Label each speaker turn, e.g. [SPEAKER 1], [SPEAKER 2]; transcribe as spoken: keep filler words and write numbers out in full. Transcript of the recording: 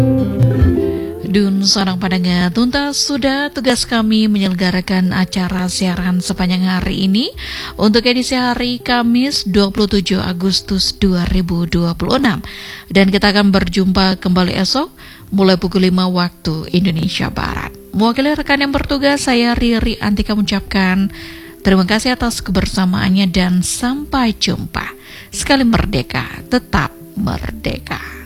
[SPEAKER 1] Dun Sonang Padangan, tuntas sudah tugas kami menyelenggarakan acara siaran sepanjang hari ini untuk edisi hari Kamis dua puluh tujuh Agustus dua ribu dua puluh enam. Dan kita akan berjumpa kembali esok mulai pukul lima waktu Indonesia Barat. Mewakili rekan yang bertugas, saya Riri Antika mengucapkan terima kasih atas kebersamaannya dan sampai jumpa. Sekali merdeka, tetap merdeka.